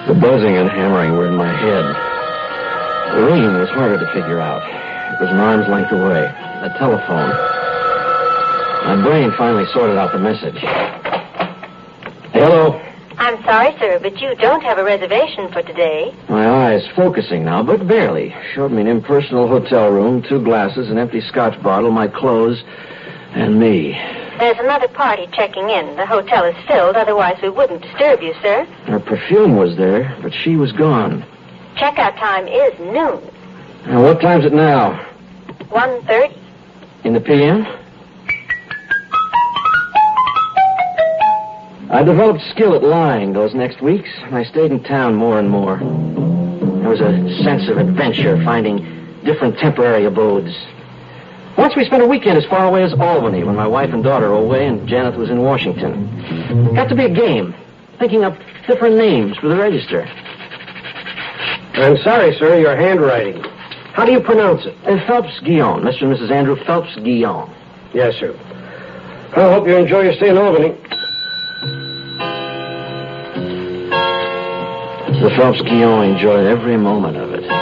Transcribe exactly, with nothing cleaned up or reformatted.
The buzzing and hammering were in my head. The ringing was harder to figure out. It was an arm's length away. A telephone. My brain finally sorted out the message. Hello? I'm sorry, sir, but you don't have a reservation for today. My eyes focusing now, but barely. Showed me an impersonal hotel room, two glasses, an empty scotch bottle, my clothes, and me. There's another party checking in. The hotel is filled, otherwise we wouldn't disturb you, sir. Her perfume was there, but she was gone. Checkout time is noon. And what time's it now? one thirty. In the P M? I developed skill at lying those next weeks, and I stayed in town more and more. There was a sense of adventure, finding different temporary abodes. Once we spent a weekend as far away as Albany when my wife and daughter were away and Janet was in Washington. It got to be a game, thinking up different names for the register. I'm sorry, sir, your handwriting. How do you pronounce it? Uh, Phelps-Guillaume, Mister and Missus Andrew Phelps-Guillaume. Yes, sir. I hope you enjoy your stay in Albany. The Phelps-Guillaume enjoyed every moment of it.